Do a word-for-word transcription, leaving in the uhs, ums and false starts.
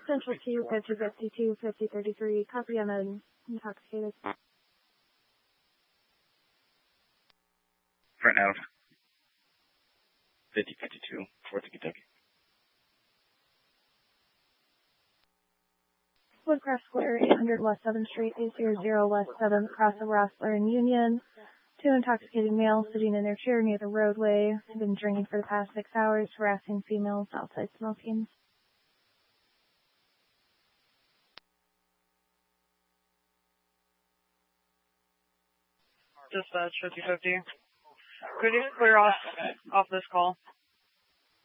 Central two, fifty fifty-two, fifty thirty-three. Copy on an intoxicated. Front out. fifty fifty-two, Fort Kentucky. Woodcraft Square, eight hundred West seventh Street, eight zero zero West seventh, across the Rossler and Union. Two intoxicated males sitting in their chair near the roadway. Have been drinking for the past six hours, harassing females outside smoking. Dispatch fifty fifty. Could you clear off off this call?